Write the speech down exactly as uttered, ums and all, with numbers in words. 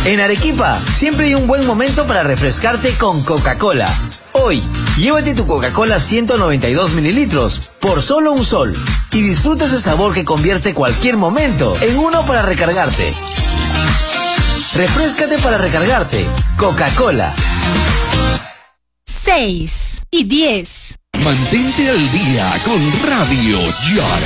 En Arequipa, siempre hay un buen momento para refrescarte con Coca-Cola. Hoy, llévate tu Coca-Cola ciento noventa y dos mililitros por solo un sol y disfruta ese sabor que convierte cualquier momento en uno para recargarte. Refréscate para recargarte. Coca-Cola. seis y diez. Mantente al día con Radio Yara.